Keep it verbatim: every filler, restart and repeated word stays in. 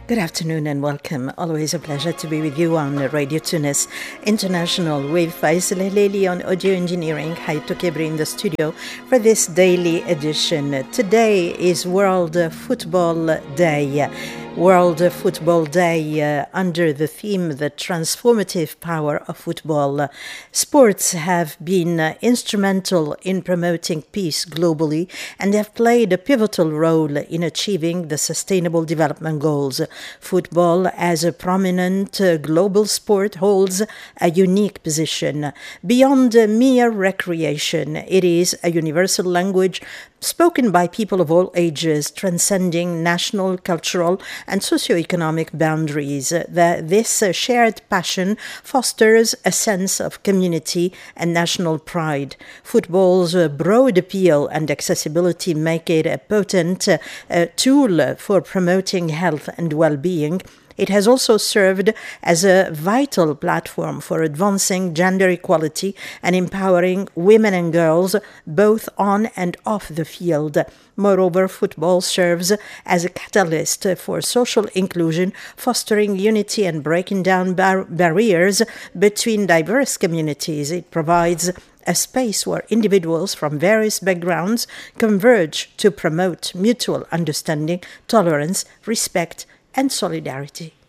Good afternoon and welcome. Always a pleasure to be with you on Radio Tunis International with Faisal Halili on audio engineering. Haito Kebri in the studio for this daily edition. Today is World Football Day. World Football Day uh, under the theme The Transformative Power of Football. Sports have been uh, instrumental in promoting peace globally and have played a pivotal role in achieving the Sustainable Development Goals. Football, as a prominent uh, global sport, holds a unique position. Beyond uh, mere recreation, it is a universal language spoken by people of all ages, transcending national, cultural, and socioeconomic boundaries. That this uh, shared passion fosters a sense of community and national pride. Football's uh, broad appeal and accessibility make it a potent uh, uh, tool for promoting health and well-being. It has also served as a vital platform for advancing gender equality and empowering women and girls both on and off the field. Moreover, football serves as a catalyst for social inclusion, fostering unity and breaking down bar- barriers between diverse communities. It provides a space where individuals from various backgrounds converge to promote mutual understanding, tolerance, respect, and solidarity.